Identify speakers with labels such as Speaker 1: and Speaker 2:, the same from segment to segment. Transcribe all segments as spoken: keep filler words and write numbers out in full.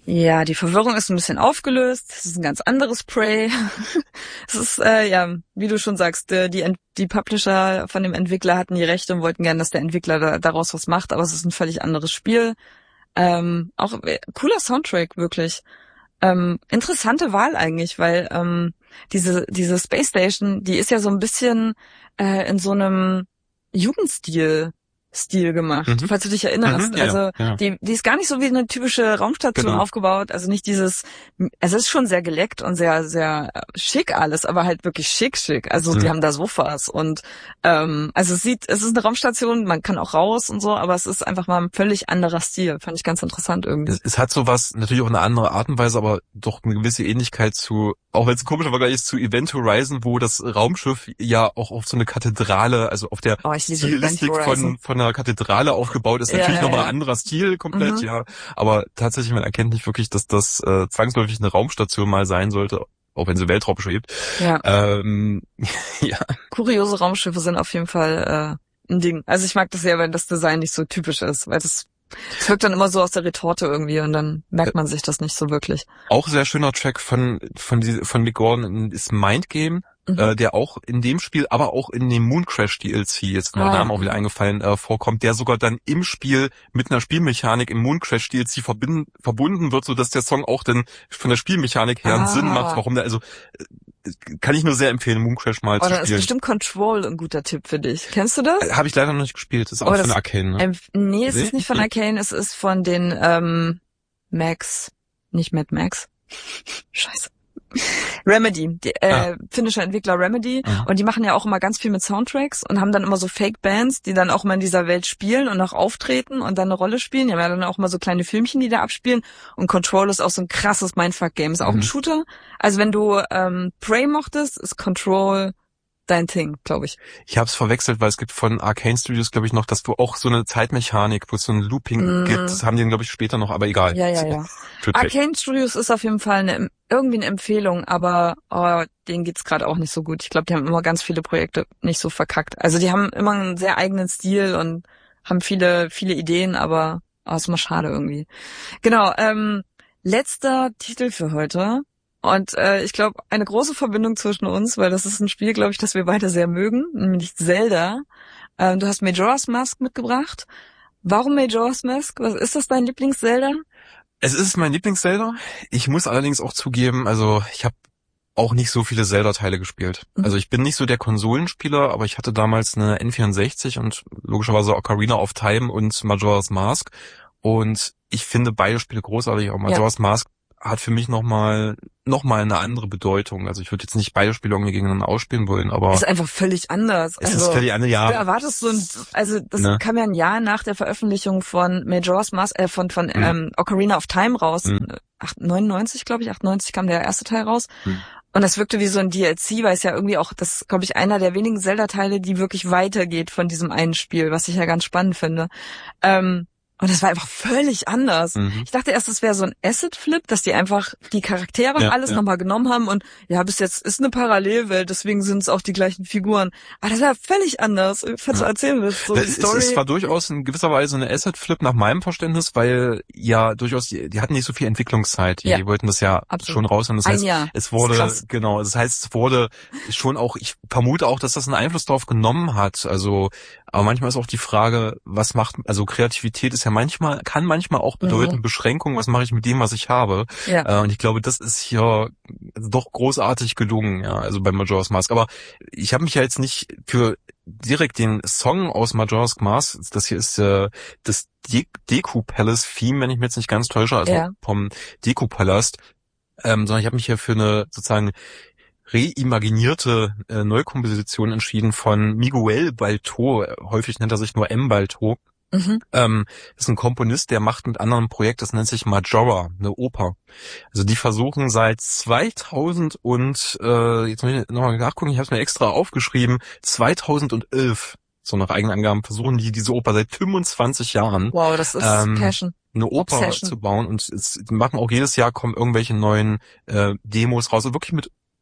Speaker 1: Ja, die Verwirrung ist ein bisschen aufgelöst. Es ist ein ganz anderes Prey. Es ist, äh, ja, wie du schon sagst, äh, die, die Publisher von dem Entwickler hatten die Rechte und wollten gerne, dass der Entwickler da, daraus was macht, aber es ist ein völlig anderes Spiel. Ähm, auch äh, cooler Soundtrack, wirklich. Ähm, interessante Wahl eigentlich, weil ähm, diese diese Space Station, die ist ja so ein bisschen äh, in so einem Jugendstil Stil gemacht,
Speaker 2: Mhm.
Speaker 1: falls du dich erinnerst.
Speaker 2: Mhm, ja,
Speaker 1: also
Speaker 2: ja.
Speaker 1: die die ist gar nicht so wie eine typische Raumstation
Speaker 2: Genau.
Speaker 1: aufgebaut, also nicht dieses, also es ist schon sehr geleckt und sehr sehr schick alles, aber halt wirklich schick schick. Also
Speaker 2: Mhm.
Speaker 1: die haben da Sofas und ähm, also es sieht, es ist eine Raumstation, man kann auch raus und so, aber es ist einfach mal ein völlig anderer Stil. Fand ich ganz interessant irgendwie.
Speaker 2: Es, es hat sowas, natürlich auch eine andere Art und Weise, aber doch eine gewisse Ähnlichkeit zu, auch wenn es ein komischer Vergleich ist, zu Event Horizon, wo das Raumschiff ja auch auf so eine Kathedrale, also auf der
Speaker 1: Oh, ich liebe
Speaker 2: Stilistik
Speaker 1: Event
Speaker 2: von
Speaker 1: Horizon.
Speaker 2: von einer Kathedrale aufgebaut ist.
Speaker 1: Ja,
Speaker 2: Natürlich
Speaker 1: ja,
Speaker 2: nochmal
Speaker 1: ja.
Speaker 2: ein anderer Stil komplett,
Speaker 1: Mhm.
Speaker 2: ja. Aber tatsächlich, man erkennt nicht wirklich, dass das äh, zwangsläufig eine Raumstation mal sein sollte, auch wenn sie Weltraum schwebt.
Speaker 1: Ja.
Speaker 2: Ähm, ja.
Speaker 1: Kuriose Raumschiffe sind auf jeden Fall äh, ein Ding. Also ich mag das sehr, wenn das Design nicht so typisch ist, weil das es wirkt dann immer so aus der Retorte irgendwie und dann merkt man sich das nicht so wirklich.
Speaker 2: Auch sehr schöner Track von von die, von Mick Gordon ist Mind Game,
Speaker 1: Mhm.
Speaker 2: äh, der auch in dem Spiel, aber auch in dem Moon Crash D L C, jetzt mir
Speaker 1: Ah,
Speaker 2: der Name
Speaker 1: ja.
Speaker 2: auch wieder eingefallen, äh, vorkommt, der sogar dann im Spiel mit einer Spielmechanik im Moon Crash D L C verbinden, verbunden wird, so dass der Song auch dann von der Spielmechanik her einen
Speaker 1: Ah.
Speaker 2: Sinn macht, warum der, also äh, kann ich nur sehr empfehlen, Moon Crash mal
Speaker 1: Oh,
Speaker 2: zu
Speaker 1: dann ist
Speaker 2: spielen.
Speaker 1: bestimmt Control ein guter Tipp für dich. Kennst du das?
Speaker 2: Äh, Habe ich leider noch nicht gespielt, das ist auch
Speaker 1: Oh,
Speaker 2: von
Speaker 1: das-
Speaker 2: Arcane, ne?
Speaker 1: Ähm, nee, es
Speaker 2: Nee?
Speaker 1: ist nicht von Arcane, es ist von den ähm, Max, nicht Mad Max. Scheiße. Remedy, die, äh,
Speaker 2: Ah.
Speaker 1: finnischer Entwickler Remedy.
Speaker 2: Mhm.
Speaker 1: Und die machen ja auch immer ganz viel mit Soundtracks und haben dann immer so Fake-Bands, die dann auch mal in dieser Welt spielen und auch auftreten und dann eine Rolle spielen. Die haben ja dann auch mal so kleine Filmchen, die da abspielen. Und Control ist auch so ein krasses Mindfuck-Game. Ist auch
Speaker 2: Mhm.
Speaker 1: ein Shooter. Also wenn du ähm, Prey mochtest, ist Control dein Ding, glaube ich.
Speaker 2: Ich habe es verwechselt, weil es gibt von Arcane Studios, glaube ich, noch, dass du auch so eine Zeitmechanik, wo es so ein Looping
Speaker 1: Mhm.
Speaker 2: gibt. Das haben die, glaube ich, später noch, aber egal.
Speaker 1: Ja, ja,
Speaker 2: So,
Speaker 1: ja.
Speaker 2: für Tech.
Speaker 1: Arcane Studios ist auf jeden Fall eine, irgendwie eine Empfehlung, aber oh, denen geht's gerade auch nicht so gut. Ich glaube, die haben immer ganz viele Projekte nicht so verkackt. Also die haben immer einen sehr eigenen Stil und haben viele, viele Ideen, aber oh, ist immer schade irgendwie. Genau, ähm, letzter Titel für heute. Und äh, ich glaube, eine große Verbindung zwischen uns, weil das ist ein Spiel, glaube ich, das wir beide sehr mögen, nämlich Zelda. Ähm, du hast Majora's Mask mitgebracht. Warum Majora's Mask? Was ist das, dein Lieblings-Zelda?
Speaker 2: Es ist mein Lieblings-Zelda. Ich muss allerdings auch zugeben, also ich habe auch nicht so viele Zelda-Teile gespielt.
Speaker 1: Mhm.
Speaker 2: Also ich bin nicht so der Konsolenspieler, aber ich hatte damals eine N vierundsechzig und logischerweise Ocarina of Time und Majora's Mask. Und ich finde beide Spiele großartig. Auch Majora's ja. Mask hat für mich nochmal noch mal eine andere Bedeutung. Also ich würde jetzt nicht beide Spiele irgendwie gegeneinander ausspielen wollen, aber
Speaker 1: ist einfach völlig anders.
Speaker 2: Es
Speaker 1: also,
Speaker 2: ist völlig anders, ja.
Speaker 1: Du erwartest so ein, also das
Speaker 2: ne?
Speaker 1: kam ja ein Jahr nach der Veröffentlichung von Majora's Mask, äh, von von mhm. ähm, Ocarina of Time raus. Mhm. neunundneunzig, glaube ich, achtundneunzig kam der erste Teil raus. Mhm. Und das wirkte wie so ein D L C, weil es ja irgendwie auch, das glaube ich, einer der wenigen Zelda-Teile, die wirklich weitergeht von diesem einen Spiel, was ich ja ganz spannend finde. Ähm, Und das war einfach völlig anders. Mhm. Ich dachte erst, es wäre so ein Asset-Flip, dass die einfach die Charaktere und ja, alles ja. nochmal genommen haben und ja, bis jetzt ist eine Parallelwelt, deswegen sind es auch die gleichen Figuren. Aber das war völlig anders. Falls du erzählen willst, so
Speaker 2: das
Speaker 1: die Story.
Speaker 2: Es, es war durchaus in gewisser Weise eine Asset-Flip nach meinem Verständnis, weil ja durchaus, die, die hatten nicht so viel Entwicklungszeit. Die, ja. die wollten das ja Absolut. schon raus. Und das
Speaker 1: ein
Speaker 2: heißt,
Speaker 1: Jahr.
Speaker 2: es wurde, genau, das heißt, es wurde schon auch, ich vermute auch, dass das einen Einfluss darauf genommen hat. Also, aber manchmal ist auch die Frage, was macht, also Kreativität ist ja manchmal, kann manchmal auch bedeuten, mhm. Beschränkung, was mache ich mit dem, was ich habe. Ja. Äh, und ich glaube, das ist hier doch großartig gelungen, ja, also bei Majora's Mask. Aber ich habe mich ja jetzt nicht für direkt den Song aus Majora's Mask, das hier ist äh, das De- Deku Palace Theme, wenn ich mich jetzt nicht ganz täusche, also ja. vom Deku Palast, ähm, sondern ich habe mich hier für eine sozusagen reimaginierte äh, Neukomposition entschieden von Miguel Balto, häufig nennt er sich nur M. Balto. Mhm. Ähm, ist ein Komponist, der macht mit anderen ein Projekt, das nennt sich Majora, eine Oper. Also die versuchen seit zweitausend und äh, jetzt muss ich nochmal nachgucken, ich habe es mir extra aufgeschrieben, zweitausendelf, so nach eigenen Angaben, versuchen die diese Oper seit fünfundzwanzig Jahren.
Speaker 1: Wow, das ist ähm, Passion.
Speaker 2: Eine Oper Obsession. zu bauen und es die machen auch jedes Jahr kommen irgendwelche neuen äh, Demos raus, also wirklich mit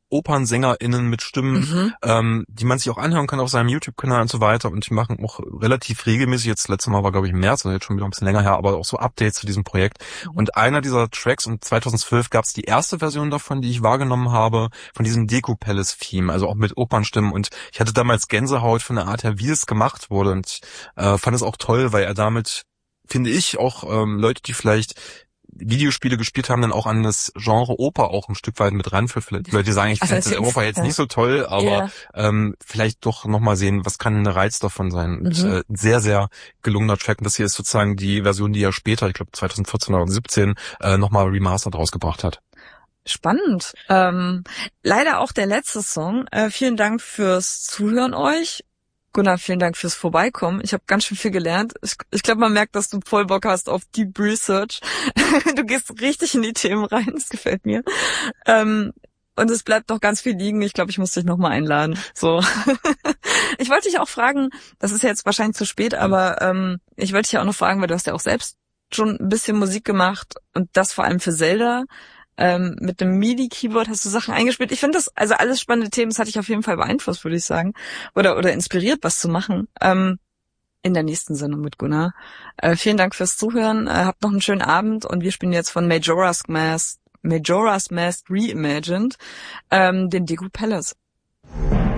Speaker 2: OpernsängerInnen mit Stimmen, mhm. ähm, die man sich auch anhören kann auf seinem YouTube-Kanal und so weiter. Und die machen auch relativ regelmäßig, jetzt letztes Mal war glaube ich im März, also jetzt schon wieder ein bisschen länger her, aber auch so Updates zu diesem Projekt. Mhm. Und einer dieser Tracks, und zweitausendzwölf gab es die erste Version davon, die ich wahrgenommen habe, von diesem Deku Palace Theme, also auch mit Opernstimmen. Und ich hatte damals Gänsehaut von der Art her, wie es gemacht wurde. Und ich äh, fand es auch toll, weil er damit, finde ich, auch ähm, Leute, die vielleicht Videospiele gespielt haben, dann auch an das Genre Oper auch ein Stück weit mit ran für vielleicht Leute, die sagen, ich finde also Oper jetzt ja. nicht so toll, aber yeah. ähm, vielleicht doch nochmal sehen, was kann der Reiz davon sein. Mhm. Und, äh, sehr, sehr gelungener Track. Und das hier ist sozusagen die Version, die er später, ich glaube zweitausendvierzehn oder siebzehn, äh, nochmal remastered rausgebracht hat.
Speaker 1: Spannend. Ähm, leider auch der letzte Song. Äh, vielen Dank fürs Zuhören euch. Gunnar, vielen Dank fürs Vorbeikommen. Ich habe ganz schön viel gelernt. Ich, ich glaube, man merkt, dass du voll Bock hast auf Deep Research. Du gehst richtig in die Themen rein. Das gefällt mir. Ähm, und es bleibt noch ganz viel liegen. Ich glaube, ich muss dich nochmal einladen. So. Ich wollte dich auch fragen, das ist jetzt wahrscheinlich zu spät, aber ähm, ich wollte dich ja auch noch fragen, weil du hast ja auch selbst schon ein bisschen Musik gemacht und das vor allem für Zelda. Ähm, mit dem MIDI-Keyboard hast du Sachen eingespielt. Ich finde das, also alles spannende Themen, das hat dich auf jeden Fall beeinflusst, würde ich sagen. Oder oder inspiriert, was zu machen. Ähm, in der nächsten Sendung mit Gunnar. Äh, vielen Dank fürs Zuhören. Äh, habt noch einen schönen Abend und wir spielen jetzt von Majora's Mask, Majora's Mask Reimagined, ähm, den Deku Palace.